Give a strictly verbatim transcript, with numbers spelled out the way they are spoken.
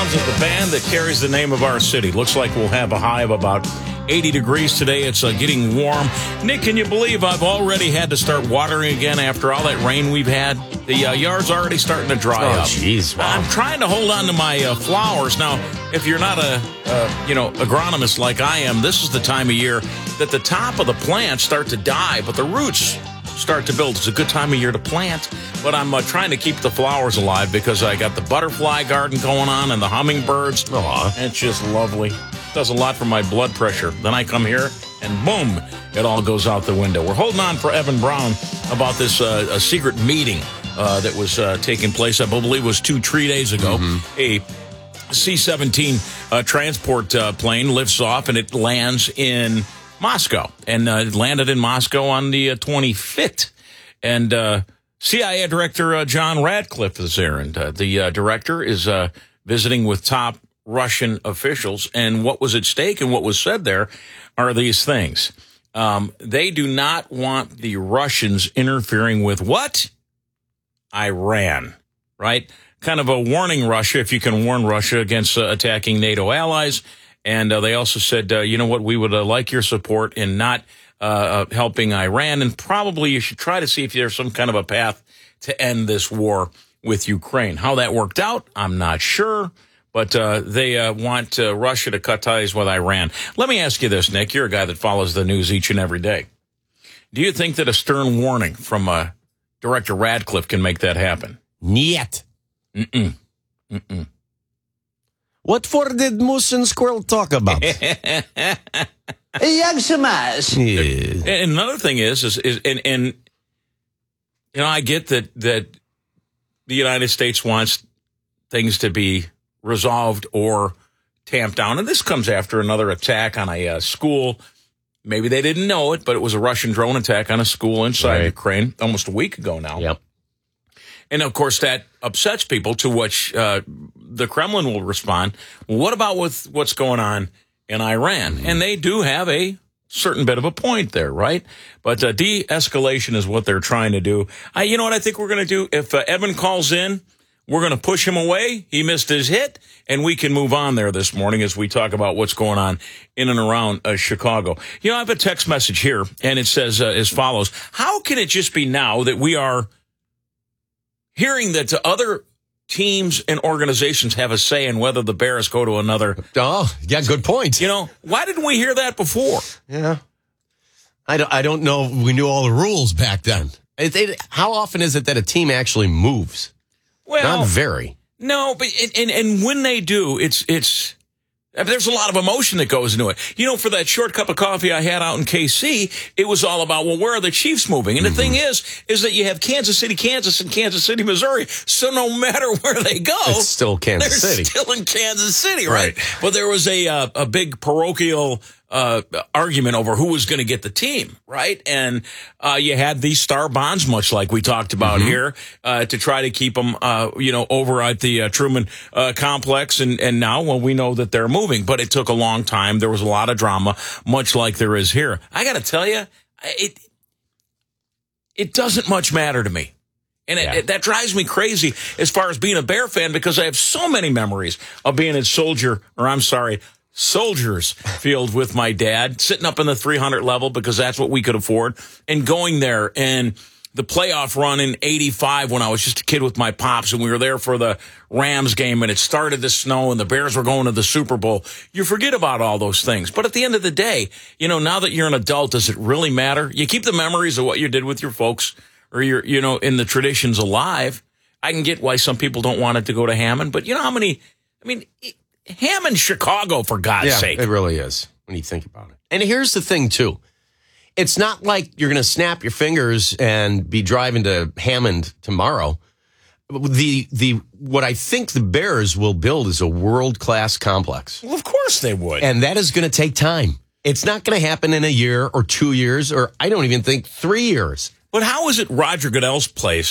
Browns is the band that carries the name of our city. Looks like we'll have a high of about eighty degrees today. It's uh, getting warm. Nick, can you believe I've already had to start watering again after all that rain we've had? The uh, yard's already starting to dry oh, up. Jeez, wow. I'm trying to hold on to my uh, flowers. Now, if you're not a uh, you know agronomist like I am, this is the time of year that the top of the plants start to die, but the roots start to build. It's a good time of year to plant, but I'm uh, trying to keep the flowers alive because I got the butterfly garden going on and the hummingbirds. Aww. And it's just lovely. Does a lot for my blood pressure. Then I come here and boom, it all goes out the window. We're holding on for Evan Brown about this uh, a secret meeting uh, that was uh, taking place, I believe it was two, three days ago. Mm-hmm. A C seventeen uh, transport uh, plane lifts off and it lands in Moscow, and uh, it landed in Moscow on the uh, twenty-fifth. And uh, C I A Director uh, John Radcliffe is there, and uh, the uh, director is uh, visiting with top Russian officials. And what was at stake and what was said there are these things. Um, they do not want the Russians interfering with what? Iran, right? Kind of a warning Russia, if you can warn Russia against uh, attacking NATO allies. And uh, they also said, uh, you know what, we would uh, like your support in not uh, uh, helping Iran. And probably you should try to see if there's some kind of a path to end this war with Ukraine. How that worked out, I'm not sure. But uh, they uh, want uh, Russia to cut ties with Iran. Let me ask you this, Nick. You're a guy that follows the news each and every day. Do you think that a stern warning from uh, Director Radcliffe can make that happen? Niet. Mm-mm. Mm-mm. What for did Moose and Squirrel talk about? And Yeah. another thing is, is, is and, and, you know, I get that, that the United States wants things to be resolved or tamped down. And this comes after another attack on a uh, school. Maybe they didn't know it, but it was a Russian drone attack on a school inside right. Ukraine almost a week ago now. Yep. And, of course, that upsets people, to which uh, the Kremlin will respond, well, what about with what's going on in Iran? Mm-hmm. And they do have a certain bit of a point there, right? But uh, de-escalation is what they're trying to do. I, you know what I think we're going to do? If uh, Evan calls in, we're going to push him away. He missed his hit, and we can move on there this morning as we talk about what's going on in and around uh, Chicago. You know, I have a text message here, and it says uh, as follows. How can it just be now that we are hearing that other teams and organizations have a say in whether the Bears go to another? Oh, yeah, good point. You know, why didn't we hear that before? Yeah. I don't, I don't know if we knew all the rules back then. It, it, how often is it that a team actually moves? Well, not very. No, but and, and and when they do, it's it's there's a lot of emotion that goes into it. You know, for that short cup of coffee I had out in K C, it was all about, well, where are the Chiefs moving? And mm-hmm. the thing is, is that you have Kansas City, Kansas, and Kansas City, Missouri. So no matter where they go, it's still Kansas they're City. still in Kansas City, right? right. But there was a uh, a big parochial uh argument over who was going to get the team, right? And uh you had these star bonds, much like we talked about mm-hmm. here, uh to try to keep them uh you know over at the uh, Truman uh complex, and and now, well, we know that they're moving, but it took a long time. There was a lot of drama, much like there is here. I got to tell you, it it doesn't much matter to me. And yeah. it, it, that drives me crazy as far as being a Bear fan, because I have so many memories of being at Soldier, or I'm sorry, Soldiers Field with my dad, sitting up in the three hundred level because that's what we could afford, and going there. And the playoff run in eighty-five when I was just a kid with my pops, and we were there for the Rams game, and it started to snow, and the Bears were going to the Super Bowl. You forget about all those things. But at the end of the day, you know, now that you're an adult, does it really matter? You keep the memories of what you did with your folks, or your, you know, in the traditions alive. I can get why some people don't want it to go to Hammond, but you know how many, I mean, Hammond, Chicago, for God's yeah, sake. It really is when you think about it. And here's the thing, too. It's not like you're going to snap your fingers and be driving to Hammond tomorrow. The the what I think the Bears will build is a world-class complex. Well, of course they would. And that is going to take time. It's not going to happen in a year or two years, or I don't even think three years. But how is it Roger Goodell's place